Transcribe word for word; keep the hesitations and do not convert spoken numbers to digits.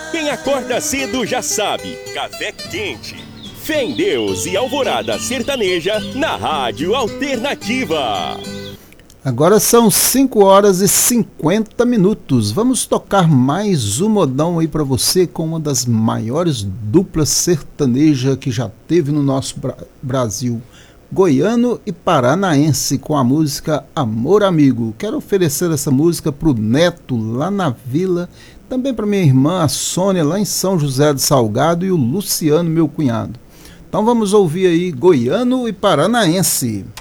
Quem acorda cedo já sabe, café quente. Fé em Deus e Alvorada Sertaneja na Rádio Alternativa. Agora são cinco horas e cinquenta minutos. Vamos tocar mais um modão aí para você com uma das maiores duplas sertanejas que já teve no nosso Bra- Brasil. Goiano e paranaense, com a música Amor Amigo. Quero oferecer essa música pro Neto lá na Vila, também para minha irmã a Sônia lá em São José do Salgado e o Luciano, meu cunhado. Então vamos ouvir aí Goiano e paranaense.